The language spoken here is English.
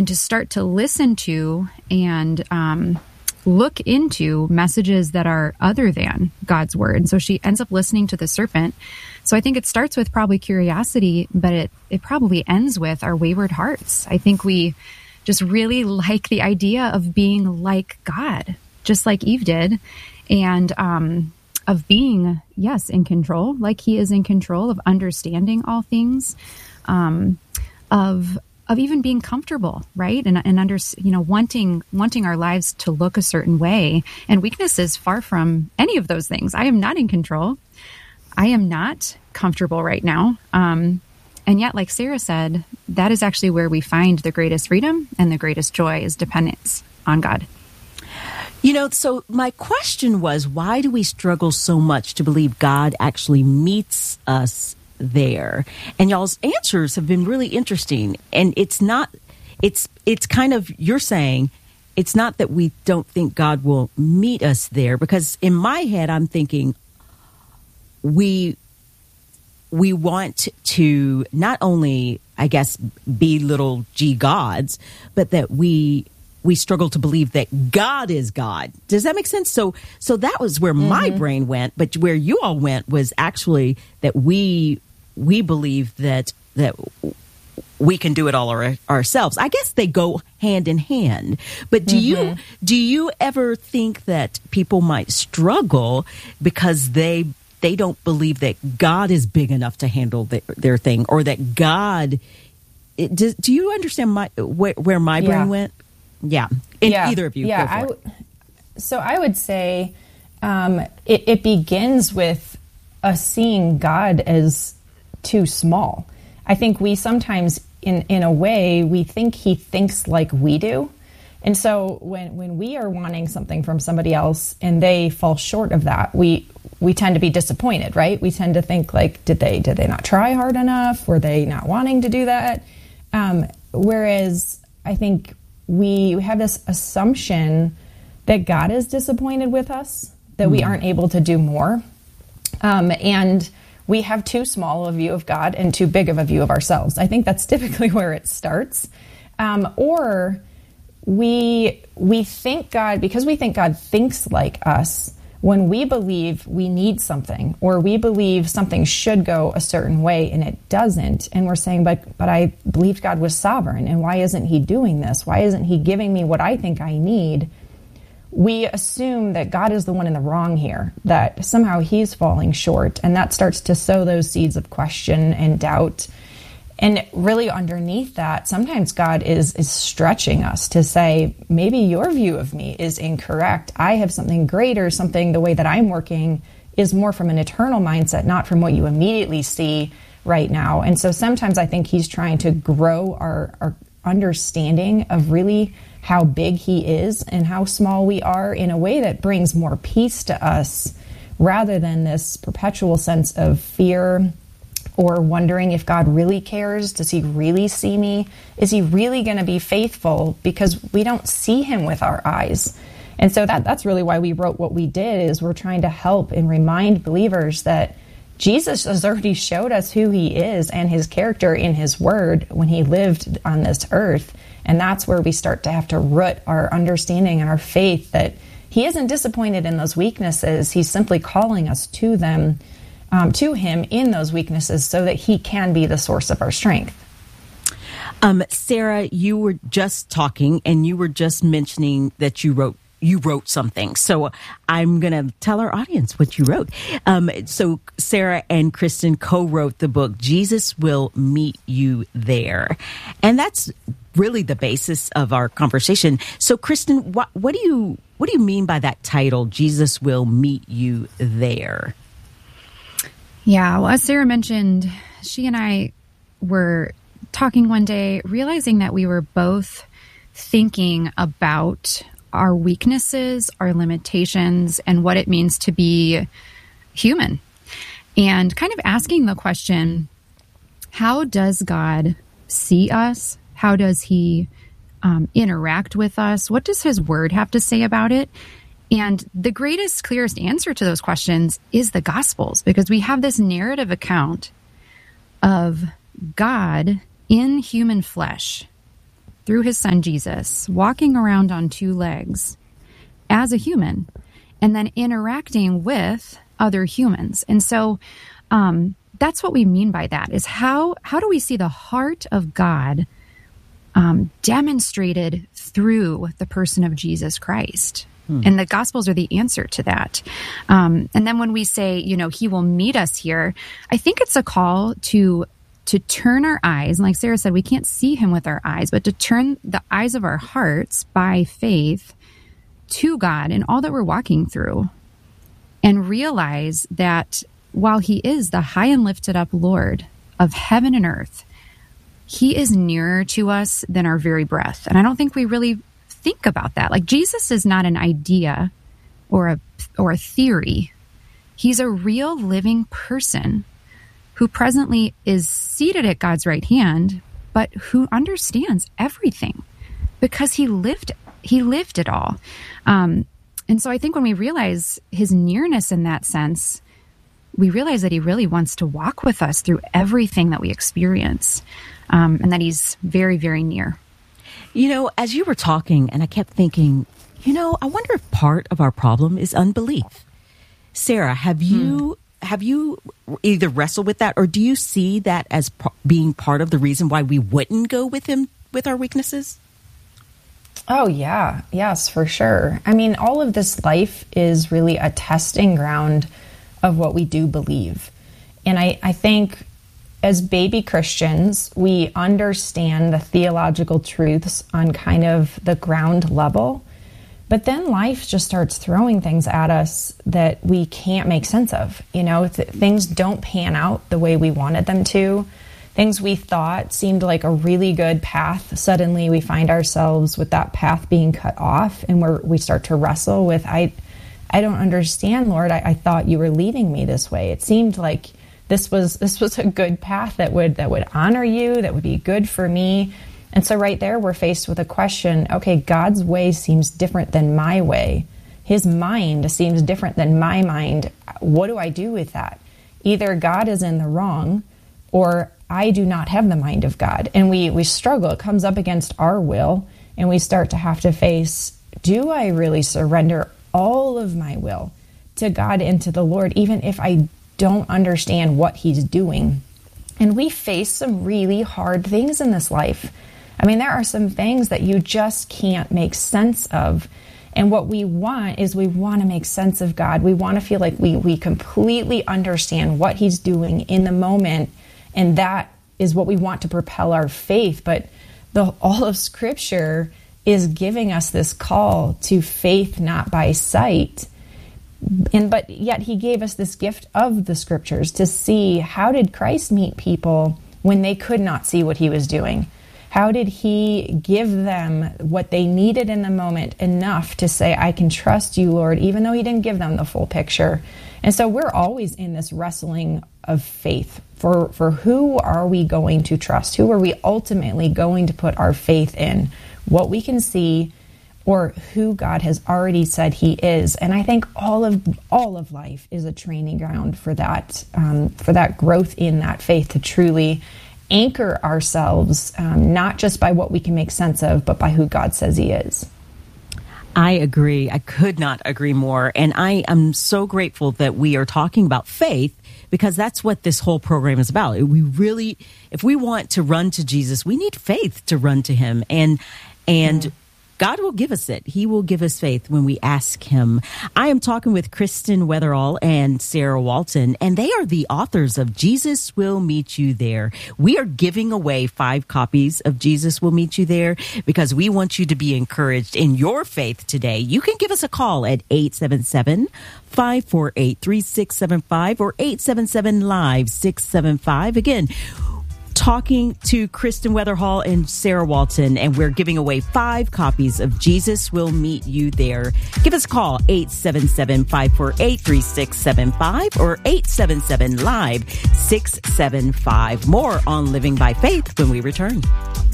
and to start to listen to and look into messages that are other than God's word. And so she ends up listening to the serpent. So I think it starts with probably curiosity, but it probably ends with our wayward hearts. I think we just really like the idea of being like God, just like Eve did, and of being, yes, in control, like he is in control, of understanding all things, of even being comfortable, right? And wanting our lives to look a certain way. And weakness is far from any of those things. I am not in control. I am not comfortable right now. And yet, like Sarah said, that is actually where we find the greatest freedom and the greatest joy is dependence on God. So my question was, why do we struggle so much to believe God actually meets us there? And y'all's answers have been really interesting. And it's kind of, you're saying, it's not that we don't think God will meet us there, because in my head, I'm thinking we want to not only, I guess, be little g gods, but that we struggle to believe that God is God. Does that make sense? So that was where my brain went, but where you all went was actually that we believe that we can do it all ourselves. I guess they go hand in hand. But do you ever think that people might struggle because they don't believe that God is big enough to handle their thing, or that God? Do you understand where my brain went? Yeah. Either of you. Yeah. So I would say it begins with us seeing God as too small. I think we sometimes, in a way, we think he thinks like we do. And so when we are wanting something from somebody else and they fall short of that, we tend to be disappointed, right? We tend to think like, did they not try hard enough? Were they not wanting to do that? Whereas I think we have this assumption that God is disappointed with us, that we aren't able to do more. And we have too small a view of God and too big of a view of ourselves. I think that's typically where it starts. Or we think God, because we think God thinks like us, when we believe we need something, or we believe something should go a certain way and it doesn't, and we're saying, but I believed God was sovereign, and why isn't he doing this? Why isn't he giving me what I think I need? We assume that God is the one in the wrong here, that somehow he's falling short, and that starts to sow those seeds of question and doubt. And really underneath that, sometimes God is stretching us to say, maybe your view of me is incorrect. I have something greater, something the way that I'm working is more from an eternal mindset, not from what you immediately see right now. And so sometimes I think he's trying to grow our understanding of really how big he is and how small we are in a way that brings more peace to us, rather than this perpetual sense of fear or wondering if God really cares. Does he really see me? Is he really going to be faithful? Because we don't see him with our eyes. And so that's really why we wrote what we did, is we're trying to help and remind believers that Jesus has already showed us who he is and his character in his word when he lived on this earth. And that's where we start to have to root our understanding and our faith that he isn't disappointed in those weaknesses. He's simply calling us to them, to him in those weaknesses, so that he can be the source of our strength. Sarah, you were just talking and you were just mentioning that you wrote something. So I'm going to tell our audience what you wrote. So Sarah and Kristen co-wrote the book, Jesus Will Meet You There. And that's really the basis of our conversation. So Kristen, what do you mean by that title, Jesus Will Meet You There? Yeah, well, as Sarah mentioned, she and I were talking one day, realizing that we were both thinking about our weaknesses, our limitations, and what it means to be human. And kind of asking the question, how does God see us? How does he interact with us? What does his word have to say about it? And the greatest, clearest answer to those questions is the Gospels, because we have this narrative account of God in human flesh through his son Jesus, walking around on two legs as a human, and then interacting with other humans. And so that's what we mean by that, is how do we see the heart of God demonstrated through the person of Jesus Christ? And the Gospels are the answer to that. And then when we say, he will meet us here, I think it's a call to turn our eyes. And like Sarah said, we can't see him with our eyes, but to turn the eyes of our hearts by faith to God and all that we're walking through, and realize that while he is the high and lifted up Lord of heaven and earth, he is nearer to us than our very breath. And I don't think we really think about that. Like, Jesus is not an idea or a theory. He's a real living person who presently is seated at God's right hand, but who understands everything because he lived it all. And so I think when we realize his nearness in that sense, we realize that he really wants to walk with us through everything that we experience, and that he's very, very near. As you were talking, and I kept thinking, I wonder if part of our problem is unbelief. Sarah, have you either wrestled with that, or do you see that as being part of the reason why we wouldn't go with him with our weaknesses? Oh, yeah. Yes, for sure. I mean, all of this life is really a testing ground of what we do believe. And I think as baby Christians, we understand the theological truths on kind of the ground level, but then life just starts throwing things at us that we can't make sense of. Things don't pan out the way we wanted them to. Things we thought seemed like a really good path, suddenly we find ourselves with that path being cut off, and we start to wrestle with, I don't understand, Lord. I thought you were leading me this way. It seemed like this was a good path that would honor you, that would be good for me. And so right there, we're faced with a question. Okay, God's way seems different than my way. His mind seems different than my mind. What do I do with that? Either God is in the wrong, or I do not have the mind of God. And we struggle. It comes up against our will, and we start to have to face, do I really surrender all of my will to God and to the Lord, even if I don't understand what he's doing? And we face some really hard things in this life. I mean, there are some things that you just can't make sense of. And what we want is we want to make sense of God. We want to feel like we completely understand what he's doing in the moment. And that is what we want to propel our faith. But all of Scripture is giving us this call to faith not by sight. But yet he gave us this gift of the Scriptures to see, how did Christ meet people when they could not see what he was doing? How did he give them what they needed in the moment enough to say, I can trust you, Lord, even though he didn't give them the full picture? And so we're always in this wrestling of faith for who are we going to trust? Who are we ultimately going to put our faith in? What we can see, or who God has already said he is. And I think all of life is a training ground for that growth in that faith, to truly anchor ourselves, not just by what we can make sense of, but by who God says he is. I agree. I could not agree more. And I am so grateful that we are talking about faith, because that's what this whole program is about. If we want to run to Jesus, we need faith to run to him. And God will give us it. He will give us faith when we ask him. I am talking with Kristen Wetherall and Sarah Walton, and they are the authors of Jesus Will Meet You There. We are giving away 5 copies of Jesus Will Meet You There because we want you to be encouraged in your faith today. You can give us a call at 877-548-3675 or 877-LIVE-675. Again, talking to Kristen Wetherall and Sarah Walton, and we're giving away 5 copies of Jesus Will Meet You There. Give us a call, 877-548-3675 or 877-LIVE-675. More on Living by Faith when we return.